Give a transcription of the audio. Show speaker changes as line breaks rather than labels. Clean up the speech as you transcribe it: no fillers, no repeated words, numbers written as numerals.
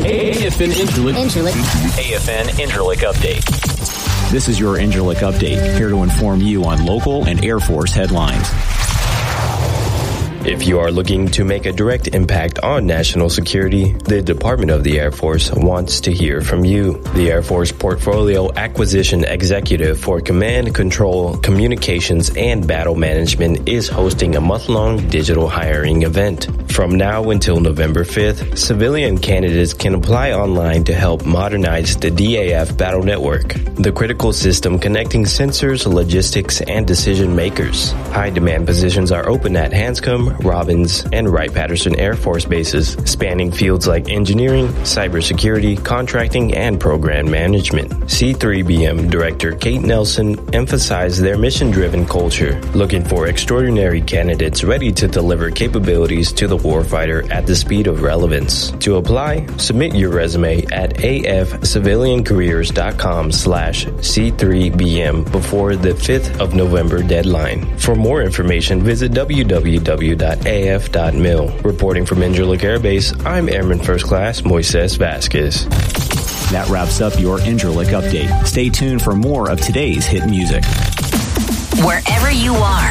AFN Incirlik Update. This is your Incirlik Update, here to inform you on local and Air Force headlines.
If you are looking to make a direct impact on national security, the Department of the Air Force wants to hear from you. The Air Force Portfolio Acquisition Executive for Command, Control, Communications, and Battle Management is hosting a month-long digital hiring event. From now until November 5th, civilian candidates can apply online to help modernize the DAF Battle Network, the critical system connecting sensors, logistics, and decision makers. High-demand positions are open at Hanscom, Robbins, and Wright-Patterson Air Force bases, spanning fields like engineering, cybersecurity, contracting, and program management. C3BM Director Kate Nelson emphasized their mission-driven culture, looking for extraordinary candidates ready to deliver capabilities to the warfighter at the speed of relevance. To apply, submit your resume at afciviliancareers.com/C3BM before the 5th of November deadline. For more information, visit www.af.mil. Reporting from Incirlik Air Base, I'm Airman First Class Moises Vasquez.
That wraps up your Incirlik Update. Stay tuned for more of today's hit music.
Wherever you are,